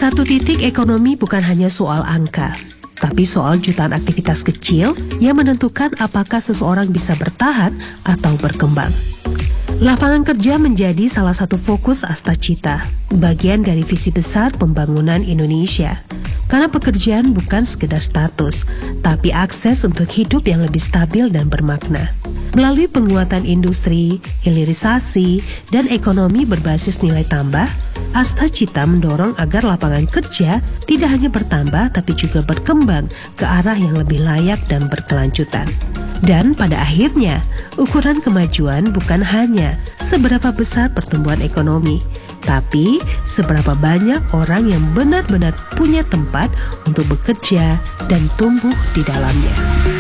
satu titik, ekonomi bukan hanya soal angka, tapi soal jutaan aktivitas kecil yang menentukan apakah seseorang bisa bertahan atau berkembang. Lapangan kerja menjadi salah satu fokus Astacita, bagian dari visi besar pembangunan Indonesia. Karena pekerjaan bukan sekedar status, tapi akses untuk hidup yang lebih stabil dan bermakna. Melalui penguatan industri, hilirisasi, dan ekonomi berbasis nilai tambah, Astacita mendorong agar lapangan kerja tidak hanya bertambah tapi juga berkembang ke arah yang lebih layak dan berkelanjutan. Dan pada akhirnya, ukuran kemajuan bukan hanya seberapa besar pertumbuhan ekonomi, tapi seberapa banyak orang yang benar-benar punya tempat untuk bekerja dan tumbuh di dalamnya.